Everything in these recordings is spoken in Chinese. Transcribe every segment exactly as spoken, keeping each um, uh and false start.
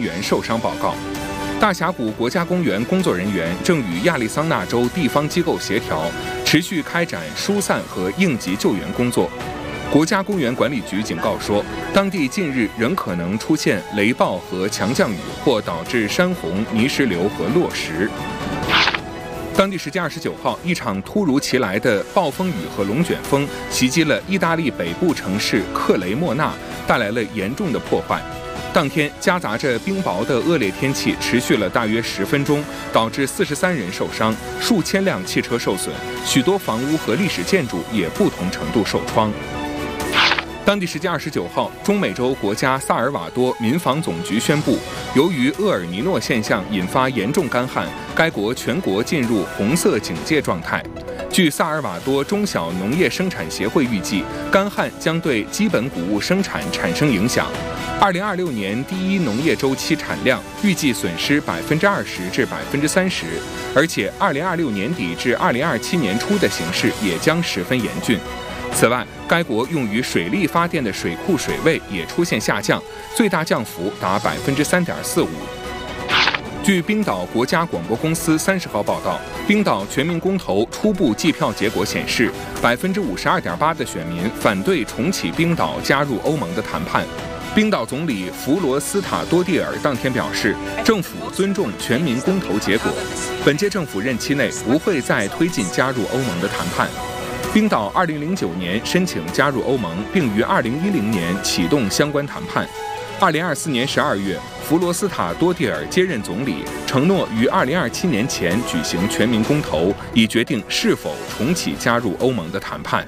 员受伤报告。大峡谷国家公园工作人员正与亚利桑那州地方机构协调，持续开展疏散和应急救援工作。国家公园管理局警告说，当地近日仍可能出现雷暴和强降雨，或导致山洪、泥石流和落石。当地时间二十九号，一场突如其来的暴风雨和龙卷风袭击了意大利北部城市克雷莫纳，带来了严重的破坏。当天，夹杂着冰雹的恶劣天气持续了大约十分钟，导致四十三人受伤，数千辆汽车受损，许多房屋和历史建筑也不同程度受创。当地时间二十九号，中美洲国家萨尔瓦多民防总局宣布，由于厄尔尼诺现象引发严重干旱，该国全国进入红色警戒状态。据萨尔瓦多中小农业生产协会预计，干旱将对基本谷物生产产生影响。二零二六年第一农业周期产量预计损失百分之二十至百分之三十，而且二零二六年底至二零二七年初的形势也将十分严峻。此外，该国用于水力发电的水库水位也出现下降，最大降幅达百分之三点四五。据冰岛国家广播公司三十号报道，冰岛全民公投初步计票结果显示，百分之五十二点八的选民反对重启冰岛加入欧盟的谈判。冰岛总理弗罗斯塔多蒂尔当天表示，政府尊重全民公投结果，本届政府任期内不会再推进加入欧盟的谈判。冰岛二零零九年申请加入欧盟，并于二零一零年启动相关谈判。二零二四年十二月，弗罗斯塔多蒂尔接任总理，承诺于二零二七年前举行全民公投，以决定是否重启加入欧盟的谈判。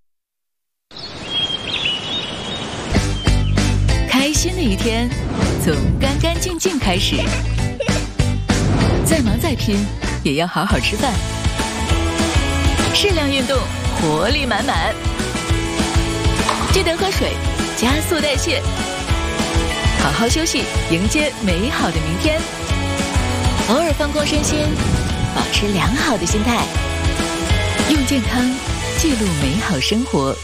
开心的一天从干干净净开始，再忙再拼也要好好吃饭，适量运动，活力满满。记得喝水，加速代谢，好好休息，迎接美好的明天。偶尔放空身心，保持良好的心态，用健康记录美好生活。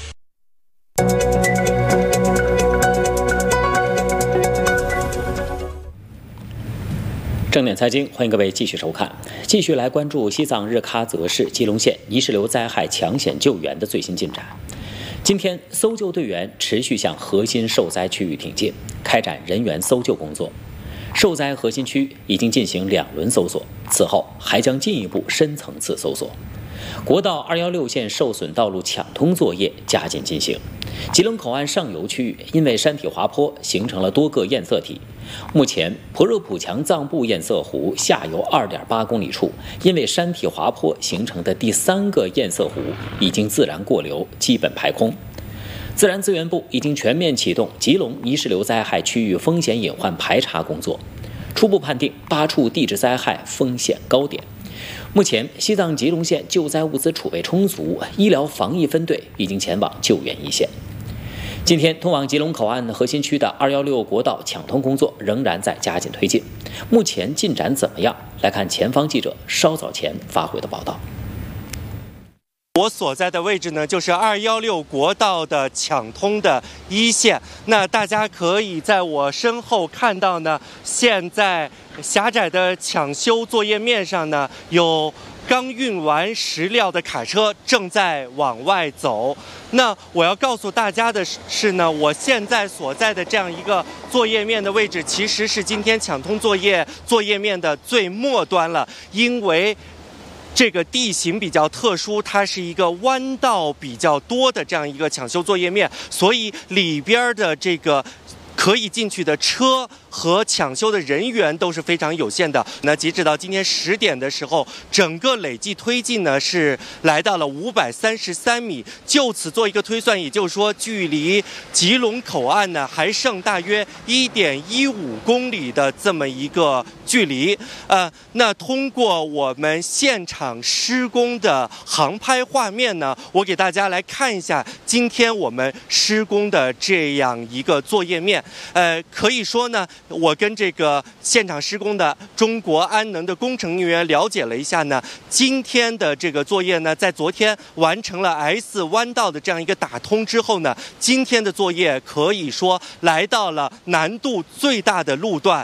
正点财经，欢迎各位继续收看，继续来关注西藏日喀则市基隆县泥石流灾害抢险救援的最新进展。今天，搜救队员持续向核心受灾区域挺进，开展人员搜救工作。受灾核心区已经进行两轮搜索，此后还将进一步深层次搜索。国道二一六线受损道路抢通作业加紧进行。吉隆口岸上游区域因为山体滑坡形成了多个堰塞体，目前婆若浦强藏布堰塞湖下游 二点八公里处因为山体滑坡形成的第三个堰塞湖已经自然过流，基本排空。自然资源部已经全面启动吉隆泥石流灾害区域风险隐患排查工作，初步判定八处地质灾害风险高点。目前，西藏吉隆县救灾物资储备充足，医疗防疫分队已经前往救援一线。今天，通往吉隆口岸核心区的二一六国道抢通工作仍然在加紧推进。目前进展怎么样？来看前方记者稍早前发回的报道。 我所在的位置呢，就是二一六国道的抢通的一线。那大家可以在我身后看到呢，现在狭窄的抢修作业面上呢，有刚运完石料的卡车正在往外走。那我要告诉大家的是呢，我现在所在的这样一个作业面的位置，其实是今天抢通作业作业面的最末端了，因为这个地形比较特殊，它是一个弯道比较多的这样一个抢修作业面，所以里边的这个可以进去的车和抢修的人员都是非常有限的。那截止到今天十点的时候，整个累计推进呢是来到了五百三十三米。就此做一个推算，也就是说，距离吉隆口岸呢还剩大约一点一五公里的这么一个距离。呃，那通过我们现场施工的航拍画面呢，我给大家来看一下今天我们施工的这样一个作业面。呃，可以说呢，我跟这个现场施工的中国安能的工程人员了解了一下呢，今天的这个作业呢，在昨天完成了 S 弯道的这样一个打通之后呢，今天的作业可以说来到了难度最大的路段。